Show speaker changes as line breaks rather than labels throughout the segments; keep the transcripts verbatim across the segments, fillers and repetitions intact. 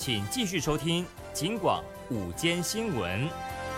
请继续收听警广午间新闻。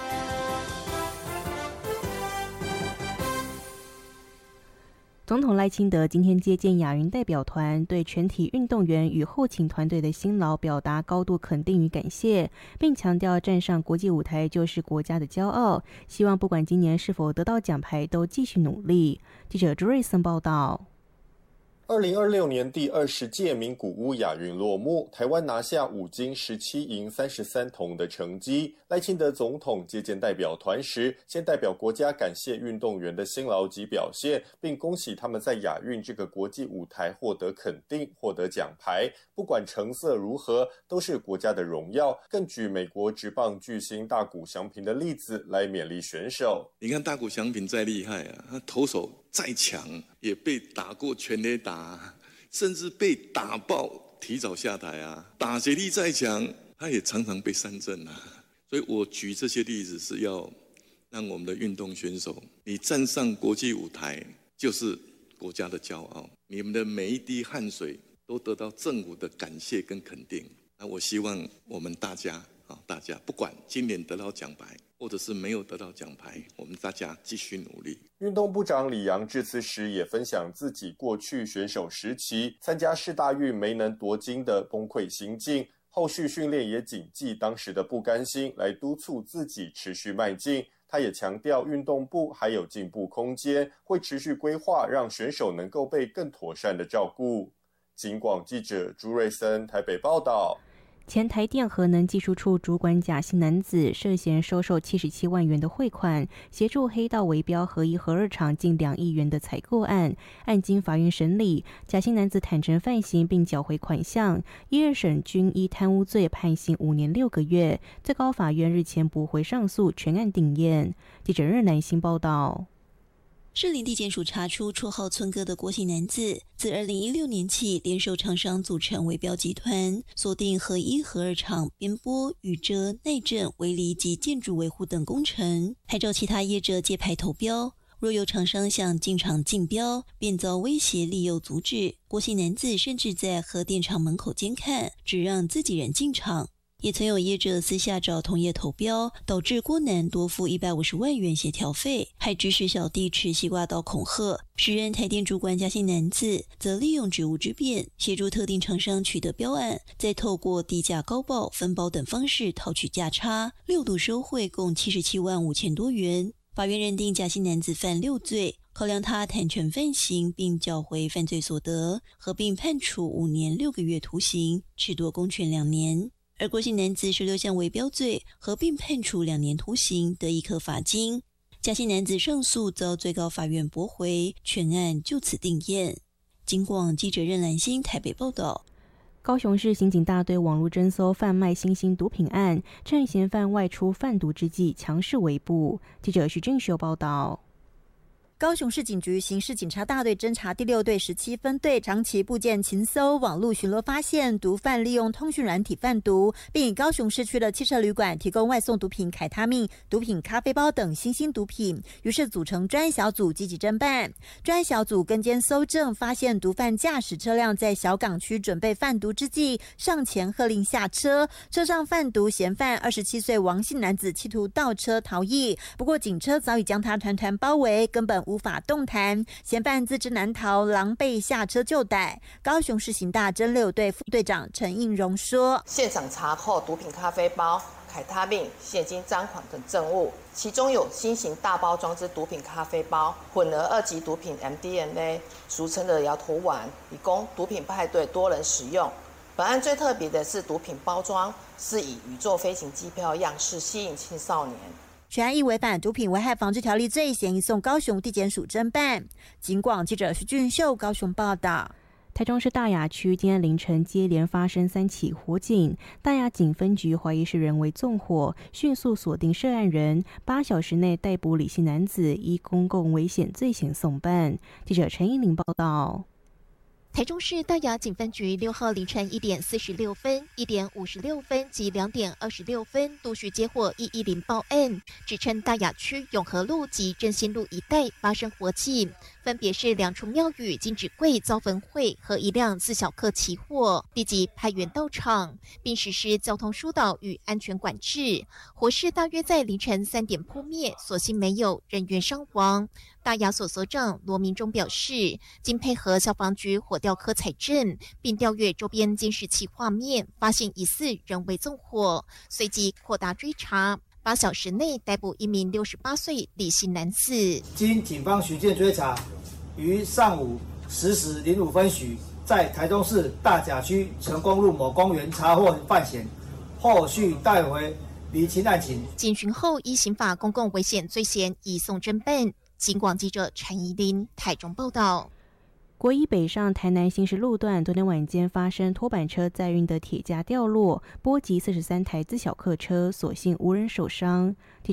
总统赖清德今天接见亚运代表团，对全体运动员与后勤团队的辛劳表达高度肯定与感谢，并强调站上国际舞台就是国家的骄傲，希望不管今年是否得到奖牌，都继续努力。记者朱瑞森报道。
二零二六年第二十届名古屋亚运落幕，台湾拿下五金十七银三十三铜的成绩。赖清德总统接见代表团时，先代表国家感谢运动员的辛劳及表现，并恭喜他们在亚运这个国际舞台获得肯定、获得奖牌。不管成色如何，都是国家的荣耀。更举美国职棒巨星大谷翔平的例子来勉励选手。
你看大谷翔平再厉害啊，他投手再强也被打过全垒打，甚至被打爆提早下台啊！打击力再强，他也常常被三振啊！所以我举这些例子是要让我们的运动选手，你站上国际舞台就是国家的骄傲，你们的每一滴汗水都得到政府的感谢跟肯定。那我希望我们大家啊，大家不管今年得到奖牌，或者是没有得到奖牌，我们大家继续努力。
运动部长李洋致辞时也分享自己过去选手时期参加世大运没能夺金的崩溃心境，后续训练也谨记当时的不甘心，来督促自己持续迈进。他也强调运动部还有进步空间，会持续规划让选手能够被更妥善的照顾。警广记者朱瑞森台北报道。
前台电核能技术处主管贾姓男子涉嫌收受七十七万元的汇款，协助黑道围标核一核二厂近两亿元的采购案，案经法院审理，贾姓男子坦诚犯行并缴回款项，一二审均依贪污罪判刑五年六个月，最高法院日前驳回上诉，全案定验。记者任南星报道。
士林地检署查出绰号村哥的郭姓男子，自二零一六年起联手厂商组成围标集团，锁定核一核二厂边波、宇遮、耐震、围篱及建筑维护等工程，还找其他业者借牌投标。若有厂商想进场竞标，便遭威胁利诱阻止。郭姓男子甚至在核电厂门口监看，只让自己人进场。也曾有业者私下找同业投标，导致郭男多付一百五十万元协调费，还指使小弟持西瓜刀恐吓。时任台电主管贾姓男子则利用职务之便，协助特定厂商取得标案，再透过低价高报、分包等方式讨取价差，六度收贿共七十七万五千多元。法院认定贾姓男子犯六罪，考量他坦诚犯行并缴回犯罪所得，合并判处五年六个月徒刑，褫夺公权两年。而郭姓男子十六项围标罪合并判处两年徒刑，得一颗罚金。贾姓男子上诉遭最高法院驳回，全案就此定验。警广记者任兰心台北报道。
高雄市刑警大队网络侦搜贩卖新兴毒品案，趁嫌犯外出贩毒之际强势围捕。记者徐俊秀报道。
高雄市警局刑事警察大队侦查第六队十七分队长期部件勤搜网络巡逻，发现毒贩利用通讯软体贩毒，并以高雄市区的汽车旅馆提供外送毒品凯他命、毒品咖啡包等新兴毒品，于是组成专案小组积极侦办。专案小组跟监搜证，发现毒贩驾驶车辆在小港区准备贩毒之际，上前喝令下车，车上贩毒嫌犯二十七岁王姓男子企图倒车逃逸，不过警车早已将他团团包围，根本无法动弹，嫌犯自知难逃，狼狈下车就逮。高雄市刑大侦六队副队长陈应荣说：
现场查扣毒品咖啡包、凯他命、现金赃款等证物，其中有新型大包装之毒品咖啡包，混合二级毒品 M D M A， 俗称的摇头丸，以供毒品派对多人使用。本案最特别的是毒品包装是以宇宙飞行机票样式吸引青少年。
全案亦违反毒品危害防治条例罪嫌，移送高雄地检署侦办。警广记者徐俊秀高雄报道。
台中市大雅区今天凌晨接连发生三起火警，大雅警分局怀疑是人为纵火，迅速锁定涉案人，八小时内逮捕李姓男子，依公共危险罪嫌送办。记者陈依玲报道。
台中市大雅警分局六号凌晨一点四十六分、一点五十六分及两点二十六分陆续接获一一零报案，指称大雅区永和路及振兴路一带发生火警，分别是两处庙宇金纸柜遭焚毁和一辆自小客起火，立即派员到场，并实施交通疏导与安全管制。火势大约在凌晨三点扑灭，所幸没有人员伤亡。大雅所所长罗明忠表示，经配合消防局火调科采证，并调阅周边监视器画面，发现疑似人为纵火，随即扩大追查。八小时内逮捕一名六十八岁李姓男子。
经警方循线追查，于上午十时零五分许，在台中市大甲区成功路某公园查获犯嫌，后续带回厘清案情。
警询后，依刑法公共危险罪嫌移送侦办。警广记者陈怡琳台中报道。
国一北上台南新市路段昨天晚间发生拖板车载运的铁架掉落，波及四十三台自小客车，所幸无人受伤。